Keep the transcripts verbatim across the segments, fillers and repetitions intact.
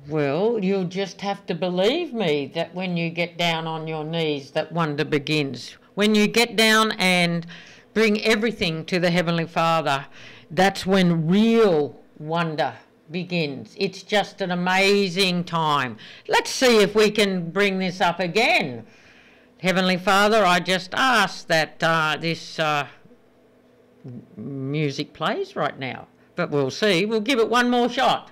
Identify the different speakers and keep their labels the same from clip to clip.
Speaker 1: Well, you'll just have to believe me that when you get down on your knees, that wonder begins. When you get down and bring everything to the Heavenly Father, that's when real wonder begins. It's just an amazing time. Let's see if we can bring this up again. Heavenly Father, I just ask that uh, this uh, music plays right now, but we'll see. We'll give it one more shot.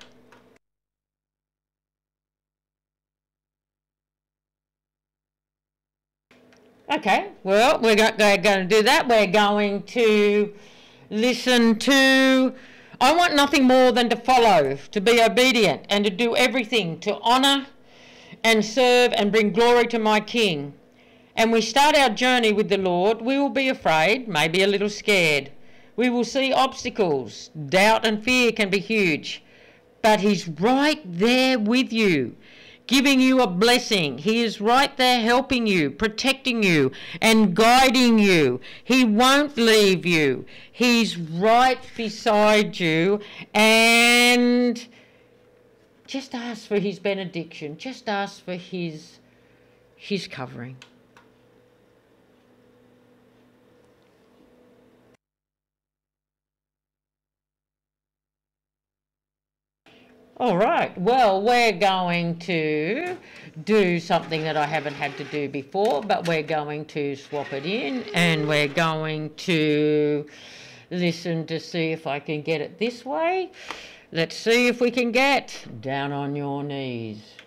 Speaker 1: Okay, well, we're going to do that. We're going to listen to, I want nothing more than to follow, to be obedient, and to do everything to honour and serve and bring glory to my King. And we start our journey with the Lord. We will be afraid, maybe a little scared. We will see obstacles. Doubt and fear can be huge. But He's right there with you, giving you a blessing. He is right there helping you, protecting you and guiding you. He won't leave you. He's right beside you, and just ask for His benediction. Just ask for His, His covering. All right, well, we're going to do something that I haven't had to do before, but we're going to swap it in, and we're going to listen to see if I can get it this way. Let's see if we can get down on your knees.